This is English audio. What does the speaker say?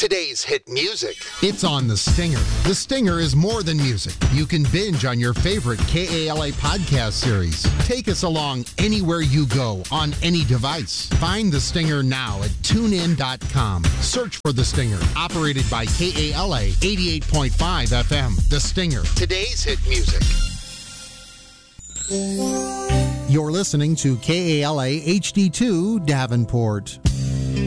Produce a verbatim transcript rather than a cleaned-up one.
Today's hit music. It's on The Stinger. The Stinger is more than music. You can binge on your favorite K A L A podcast series. Take us along anywhere you go on any device. Find The Stinger now at tune in dot com. Search for The Stinger. Operated by K A L A eighty-eight point five F M. The Stinger. Today's hit music. You're listening to K A L A H D two Davenport.